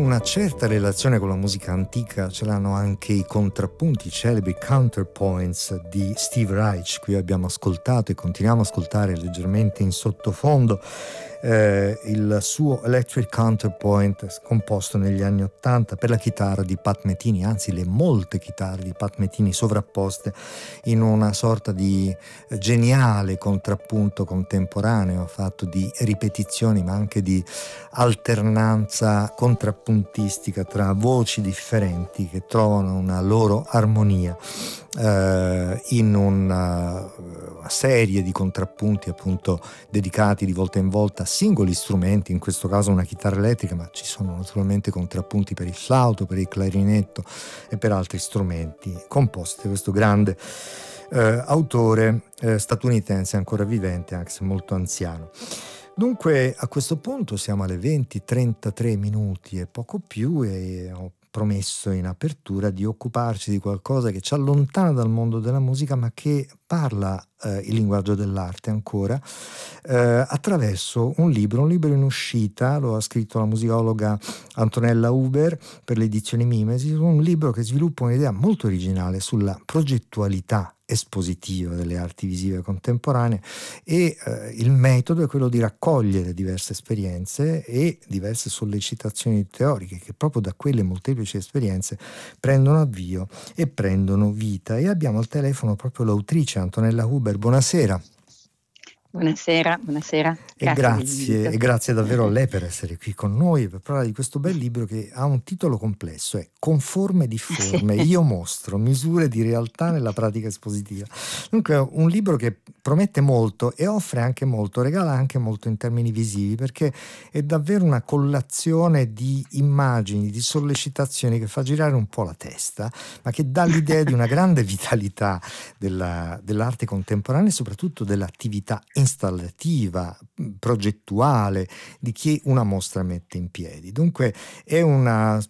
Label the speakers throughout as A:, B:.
A: una certa relazione con la musica antica ce l'hanno anche i contrappunti, i celebri counterpoints di Steve Reich. Qui abbiamo ascoltato e continuiamo a ascoltare leggermente in sottofondo il suo Electric Counterpoint composto negli anni '80 per la chitarra di Pat Metheny, anzi le molte chitarre di Pat Metheny sovrapposte in una sorta di geniale contrappunto contemporaneo fatto di ripetizioni ma anche di alternanza contrappuntistica tra voci differenti che trovano una loro armonia in una serie di contrappunti appunto dedicati di volta in volta a singoli strumenti, in questo caso una chitarra elettrica, ma ci sono naturalmente contrappunti per il flauto, per il clarinetto e per altri strumenti composti da questo grande autore statunitense ancora vivente, anche se molto anziano. Dunque a questo punto siamo alle 20:33 minuti e poco più, e ho promesso in apertura di occuparci di qualcosa che ci allontana dal mondo della musica ma che parla il linguaggio dell'arte ancora attraverso un libro in uscita. Lo ha scritto la musicologa Antonella Huber per le edizioni Mimesi, un libro che sviluppa un'idea molto originale sulla progettualità espositiva delle arti visive contemporanee e il metodo è quello di raccogliere diverse esperienze e diverse sollecitazioni teoriche che proprio da quelle molteplici esperienze prendono avvio e prendono vita. E abbiamo al telefono proprio l'autrice Antonella Huber. Buonasera.
B: Buonasera.
A: E grazie davvero a lei per essere qui con noi per parlare di questo bel libro che ha un titolo complesso, è Conforme e difforme, io mostro misure di realtà nella pratica espositiva. Dunque è un libro che promette molto e offre anche molto, regala anche molto in termini visivi, perché è davvero una collazione di immagini, di sollecitazioni che fa girare un po' la testa, ma che dà l'idea di una grande vitalità dell'arte contemporanea e soprattutto dell'attività installativa, progettuale di chi una mostra mette in piedi. Dunque è una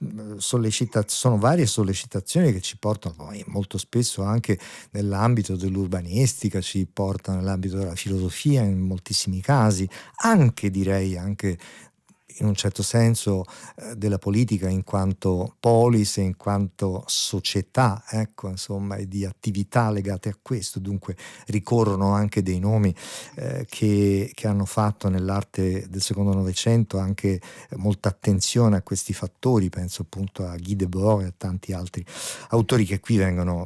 A: sono varie sollecitazioni che ci portano poi molto spesso anche nell'ambito dell'urbanistica, ci portano nell'ambito della filosofia in moltissimi casi, anche direi anche in un certo senso della politica in quanto polis e in quanto società, ecco, insomma, e di attività legate a questo. Dunque ricorrono anche dei nomi che hanno fatto nell'arte del secondo Novecento anche molta attenzione a questi fattori, penso appunto a Guy Debord e a tanti altri autori che qui vengono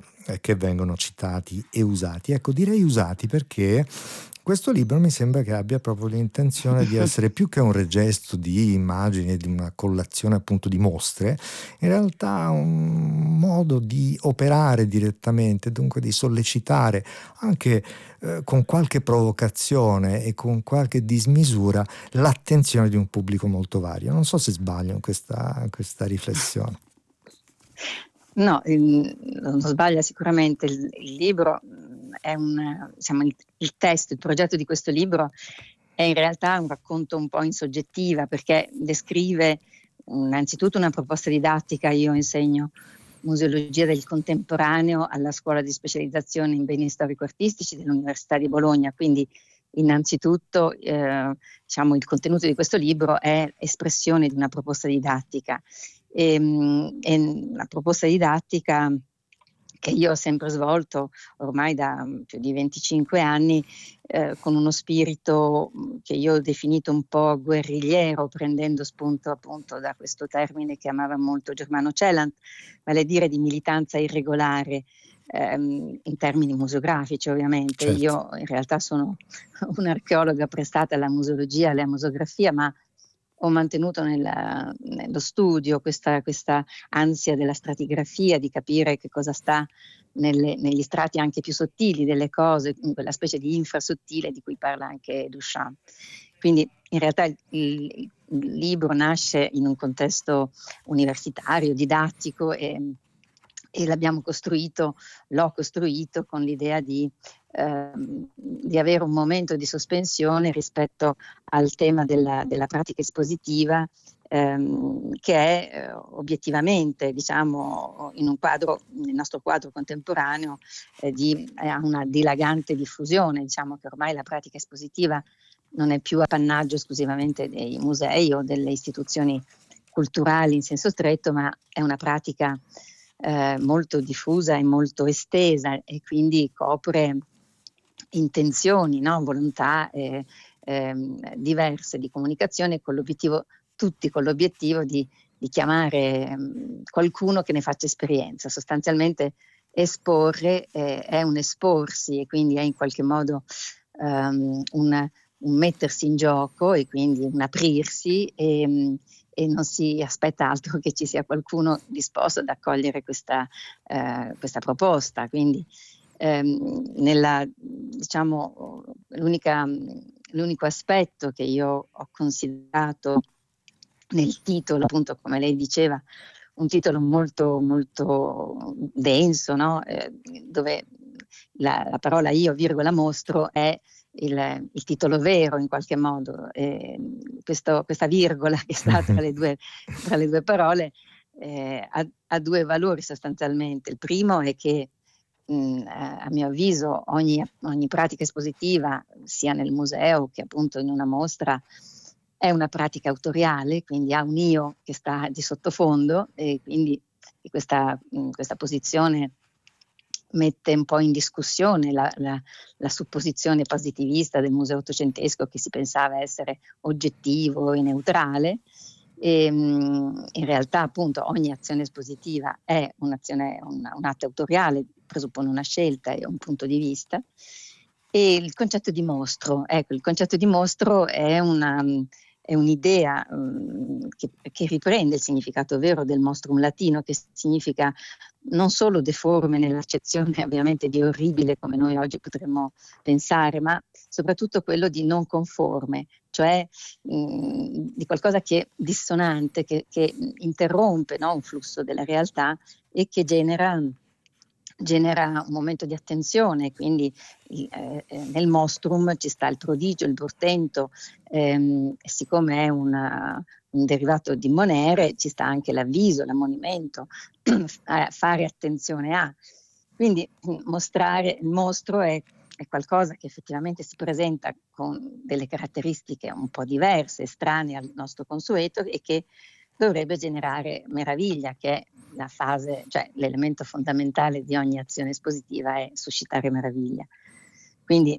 A: citati e usati. Ecco, direi usati perché questo libro mi sembra che abbia proprio l'intenzione di essere più che un regesto di immagini, di una collazione appunto di mostre, in realtà un modo di operare direttamente, dunque di sollecitare anche con qualche provocazione e con qualche dismisura l'attenzione di un pubblico molto vario. Non so se sbaglio in questa riflessione.
B: No, non sbaglia sicuramente. Il libro è il testo, il progetto di questo libro è in realtà un racconto un po' in soggettiva, perché descrive innanzitutto una proposta didattica. Io insegno museologia del contemporaneo alla scuola di specializzazione in beni storico-artistici dell'Università di Bologna, quindi innanzitutto il contenuto di questo libro è espressione di una proposta didattica. E la proposta didattica che io ho sempre svolto ormai da più di 25 anni con uno spirito che io ho definito un po' guerrigliero, prendendo spunto appunto da questo termine che amava molto Germano Celant, vale a dire di militanza irregolare in termini museografici ovviamente.
A: Certo.
B: Io in realtà sono un'archeologa prestata alla museologia, alla museografia, ma ho mantenuto nello studio questa ansia della stratigrafia, di capire che cosa sta negli strati anche più sottili delle cose, in quella specie di infrasottile di cui parla anche Duchamp. Quindi in realtà il libro nasce in un contesto universitario, didattico e l'ho costruito con l'idea di avere un momento di sospensione rispetto al tema della pratica espositiva, che è obiettivamente, diciamo, nel nostro quadro contemporaneo, ha una dilagante diffusione. Diciamo che ormai la pratica espositiva non è più appannaggio esclusivamente dei musei o delle istituzioni culturali in senso stretto, ma è una pratica molto diffusa e molto estesa, e quindi copre intenzioni, no? Volontà diverse di comunicazione, tutti con l'obiettivo di chiamare qualcuno che ne faccia esperienza. Sostanzialmente esporre è un esporsi, e quindi è in qualche modo un mettersi in gioco, e quindi un aprirsi, e non si aspetta altro che ci sia qualcuno disposto ad accogliere questa proposta. Quindi diciamo, l'unico aspetto che io ho considerato nel titolo, appunto, come lei diceva, un titolo molto, molto denso, no? Dove la parola io, virgola, mostro è il titolo vero in qualche modo. Questa virgola che sta tra le due parole ha due valori sostanzialmente. Il primo è che a mio avviso ogni pratica espositiva, sia nel museo che appunto in una mostra, è una pratica autoriale, quindi ha un io che sta di sottofondo, e quindi questa posizione mette un po' in discussione la supposizione positivista del museo ottocentesco, che si pensava essere oggettivo e neutrale. In realtà, appunto, ogni azione espositiva è un atto autoriale, presuppone una scelta e un punto di vista. E il concetto di mostro, ecco, il concetto di mostro è un'idea che riprende il significato vero del mostrum latino, che significa non solo deforme nell'accezione ovviamente di orribile, come noi oggi potremmo pensare, ma soprattutto quello di non conforme, cioè di qualcosa che è dissonante, che interrompe, no, un flusso della realtà, e che genera un momento di attenzione. Quindi nel mostrum ci sta il prodigio, il portento, siccome è un derivato di monere, ci sta anche l'avviso, l'ammonimento, fare attenzione a. Quindi mostrare il mostro è qualcosa che effettivamente si presenta con delle caratteristiche un po' diverse, estranee al nostro consueto, e che dovrebbe generare meraviglia, che è la fase, cioè l'elemento fondamentale di ogni azione espositiva è suscitare meraviglia. Quindi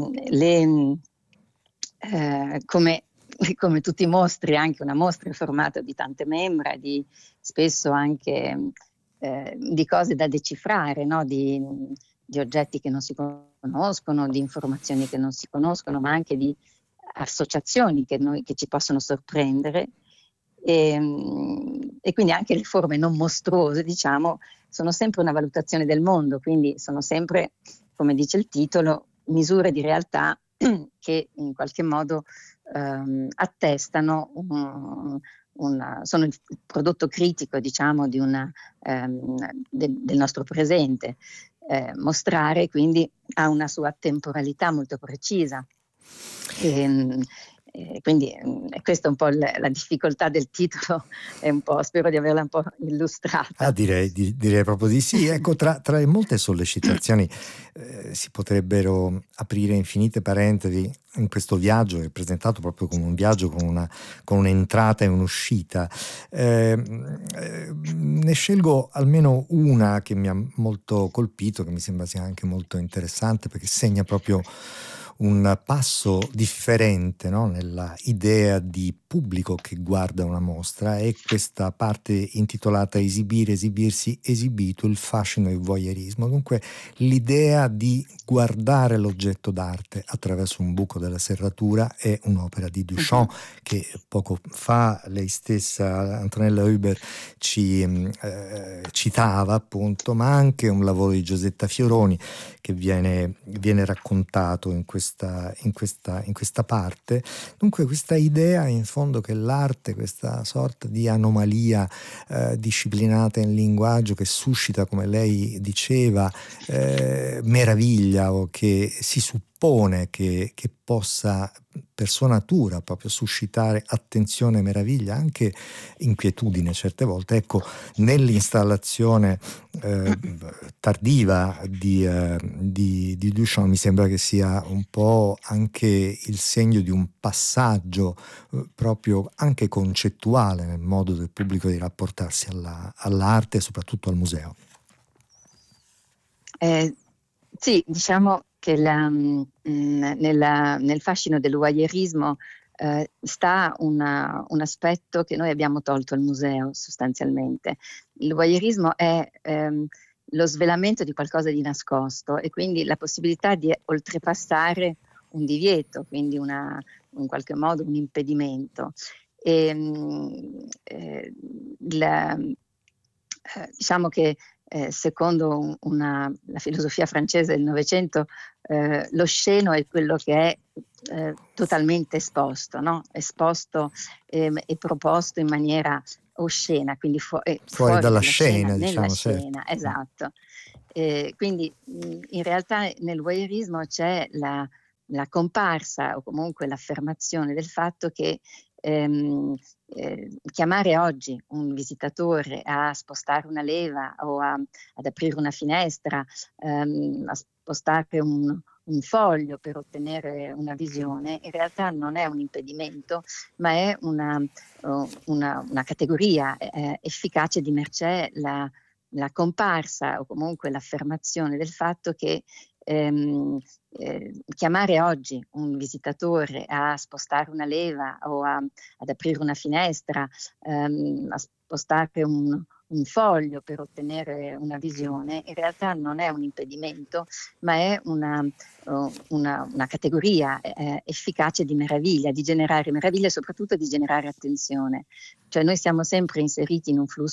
B: come tutti i mostri, anche una mostra è formata di tante membra, spesso anche di cose da decifrare, no? Di oggetti che non si conoscono, di informazioni che non si conoscono, ma anche di associazioni che ci possono sorprendere. E quindi anche le forme non mostruose, diciamo, sono sempre una valutazione del mondo, quindi sono sempre, come dice il titolo, misure di realtà che in qualche modo attestano sono il prodotto critico, diciamo, del nostro presente. Mostrare quindi ha una sua temporalità molto precisa. Quindi questa è un po' la difficoltà del titolo, è un po', spero di averla un po' illustrata.
A: Direi proprio di sì. Ecco, tra le molte sollecitazioni si potrebbero aprire infinite parentesi in questo viaggio, che è presentato proprio come un viaggio con un'entrata e un'uscita. Ne scelgo almeno una che mi ha molto colpito, che mi sembra sia anche molto interessante, perché segna proprio un passo differente, no? Nella idea di pubblico che guarda una mostra, è questa parte intitolata Esibire, esibirsi, esibito, il fascino e il voyeurismo. Dunque l'idea di guardare l'oggetto d'arte attraverso un buco della serratura è un'opera di Duchamp, che poco fa lei stessa, Antonella Huber, ci citava appunto, ma anche un lavoro di Giosetta Fioroni che viene raccontato in questa parte. Dunque questa idea in fondo che l'arte, questa sorta di anomalia disciplinata in linguaggio, che suscita, come lei diceva, meraviglia, o che si suppone che possa per sua natura proprio suscitare attenzione, meraviglia, anche inquietudine certe volte. Ecco, nell'installazione tardiva di Duchamp mi sembra che sia un po' anche il segno di un passaggio proprio anche concettuale nel modo del pubblico di rapportarsi all'arte e soprattutto al museo.
B: Sì, diciamo che nel fascino del voyeurismo sta un aspetto che noi abbiamo tolto al museo sostanzialmente. Il voyeurismo è lo svelamento di qualcosa di nascosto e quindi la possibilità di oltrepassare un divieto, quindi in qualche modo un impedimento. Diciamo che secondo la filosofia francese del Novecento, lo sceno è quello che è totalmente esposto, no? Esposto e proposto in maniera oscena, quindi fuori
A: dalla
B: scena,
A: diciamo,
B: nella scena,
A: certo.
B: esatto. Quindi in realtà nel voyeurismo c'è la comparsa o comunque l'affermazione del fatto che chiamare oggi un visitatore a spostare una leva o ad aprire una finestra, a spostare un foglio per ottenere una visione, in realtà non è un impedimento, ma è una categoria efficace di mercé la comparsa o comunque l'affermazione del fatto che chiamare oggi un visitatore a spostare una leva o ad aprire una finestra, a spostare un foglio per ottenere una visione, in realtà non è un impedimento, ma è una categoria efficace di meraviglia, di generare meraviglia e soprattutto di generare attenzione. Cioè noi siamo sempre inseriti in un flusso